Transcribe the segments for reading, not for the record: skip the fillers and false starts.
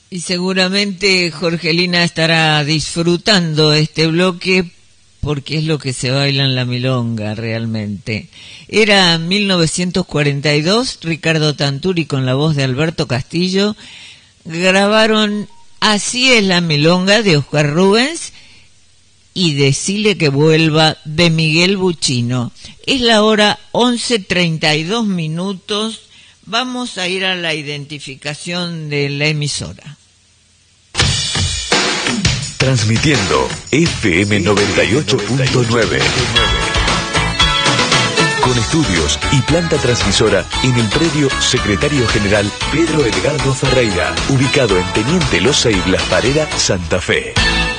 Y seguramente Jorgelina estará disfrutando este bloque porque es lo que se baila en la milonga realmente. Era 1942, Ricardo Tanturi con la voz de Alberto Castillo grabaron Así es la milonga de Oscar Rubens y Decile que vuelva de Miguel Buchino. Es la hora 11:32. Vamos a ir a la identificación de la emisora. Transmitiendo FM 98.9. Con estudios y planta transmisora en el predio Secretario General Pedro Edgardo Ferreira, ubicado en Teniente Loza y Blas Parera, Santa Fe.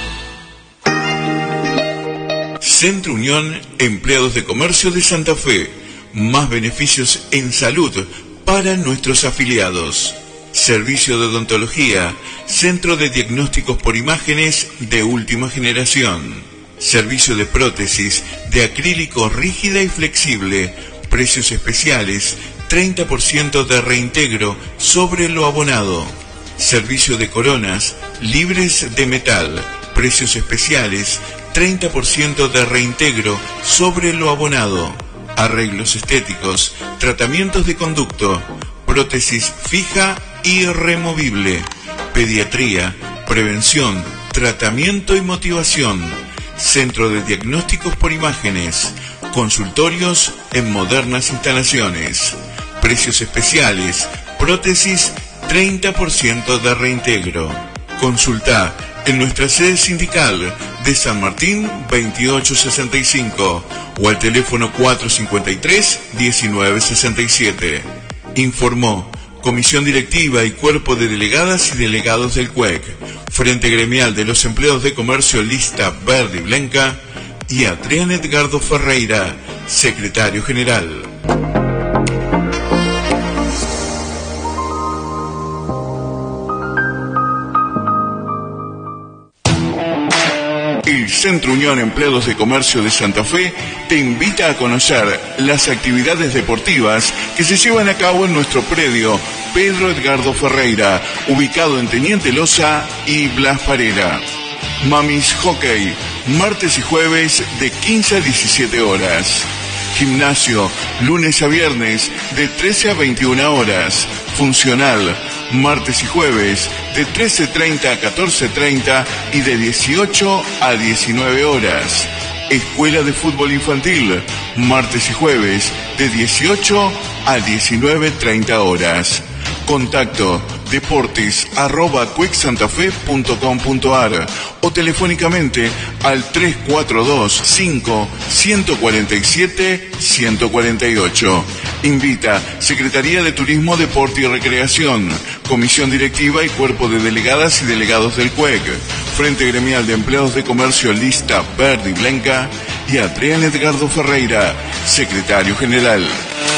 Centro Unión Empleados de Comercio de Santa Fe. Más beneficios en salud para nuestros afiliados. Servicio de odontología, centro de diagnósticos por imágenes de última generación. Servicio de prótesis de acrílico rígida y flexible. Precios especiales, 30% de reintegro sobre lo abonado. Servicio de coronas libres de metal. Precios especiales, 30% de reintegro sobre lo abonado. Arreglos estéticos, tratamientos de conducto, prótesis fija y removible, pediatría, prevención, tratamiento y motivación, centro de diagnósticos por imágenes, consultorios en modernas instalaciones, precios especiales, prótesis 30% de reintegro. Consulta en nuestra sede sindical de San Martín 2865 o al teléfono 453-1967. Informó Comisión Directiva y Cuerpo de Delegadas y Delegados del CUEC, Frente Gremial de los Empleados de Comercio Lista Verde y Blanca, y Adrián Edgardo Ferreira, Secretario General. El Centro Unión Empleados de Comercio de Santa Fe te invita a conocer las actividades deportivas que se llevan a cabo en nuestro predio Pedro Edgardo Ferreira, ubicado en Teniente Loza y Blas Parera. Mamis Hockey, martes y jueves de 15 a 17 horas. Gimnasio, lunes a viernes de 13 a 21 horas. Funcional, martes y jueves de 13:30 a 14:30 y de 18 a 19 horas. Escuela de Fútbol Infantil, martes y jueves de 18 a 19:30 horas. Contacto deportes@cuecsantafe.com.ar o telefónicamente al 342-5-147-148. Invita Secretaría de Turismo, Deporte y Recreación, Comisión Directiva y Cuerpo de Delegadas y Delegados del CUEC, Frente Gremial de Empleados de Comercio Lista Verde y Blanca, y Adrián Edgardo Ferreira, Secretario General.